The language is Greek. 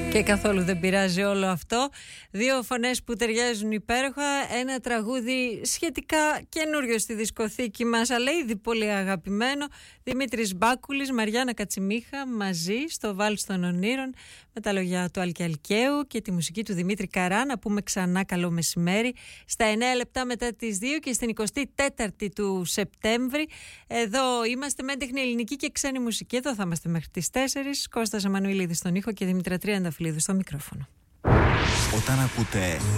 Και καθόλου δεν πειράζει όλο αυτό. Δύο φωνές που ταιριάζουν υπέροχα. Ένα τραγούδι σχετικά καινούριο στη δισκοθήκη μας, αλλά ήδη πολύ αγαπημένο. Δημήτρης Μπάκουλης, Μαριάννα Κατσιμίχα, μαζί στο Βάλς των Ονείρων, με τα λόγια του Άλκη Αλκαίου και τη μουσική του Δημήτρη Καρά. Να πούμε ξανά καλό μεσημέρι στα 9 λεπτά μετά τις 2 και στην 24η του Σεπτέμβρη. Εδώ είμαστε με έντεχνη ελληνική και ξένη μουσική. Εδώ θα είμαστε μέχρι τις 4. Κώστας Εμμανουηλίδης στον ήχο και Δημήτρα Τριανταφυλλίδου στο μικρόφωνο. Όταν ακούτε